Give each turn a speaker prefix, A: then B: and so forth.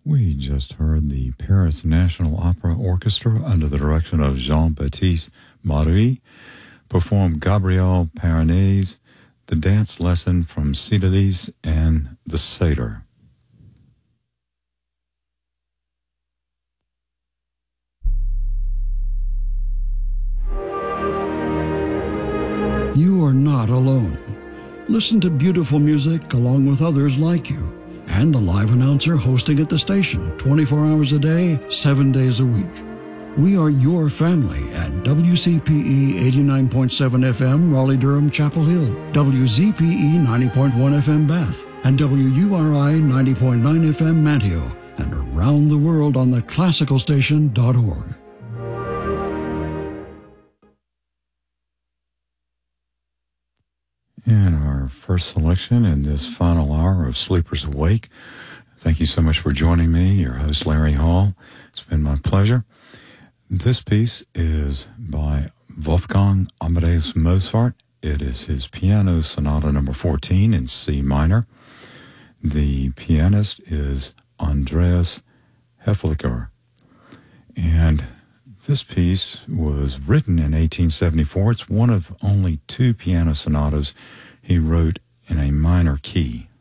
A: We just heard the Paris National Opera Orchestra under the direction of Jean-Baptiste Marie perform Gabriel Paranese, the dance lesson from Cydalise and the Satyr.
B: You are not alone. Listen to beautiful music along with others like you, and a live announcer hosting at the station 24 hours a day, 7 days a week. We are your family at WCPE 89.7 FM Raleigh-Durham Chapel Hill, WZPE 90.1 FM Bath, and WURI 90.9 FM Manteo, and around the world on the classicalstation.org.
A: And our first selection in this final hour of Sleepers Awake. Thank you so much for joining me, your host Larry Hall. It's been my pleasure. This piece is by Wolfgang Amadeus Mozart. It is his Piano Sonata number 14 in C minor. The pianist is Andreas Hefliger. And this piece was written in 1874. It's one of only two piano sonatas he wrote in a minor key.